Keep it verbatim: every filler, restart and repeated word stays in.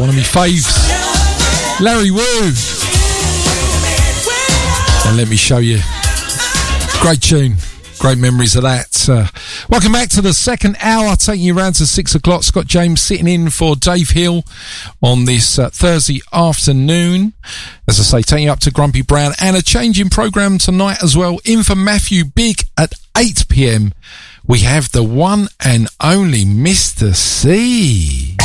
one of my faves. Larry Wu. And let me show you. Great tune. Great memories of that. Uh, welcome back to the second hour, taking you around to six o'clock. Scott James sitting in for Dave Hill on this uh, Thursday afternoon. As I say, taking you up to Grumpy Brown, and a changing programme tonight as well. In for Matthew Big at eight p.m. We have the one and only Mister C.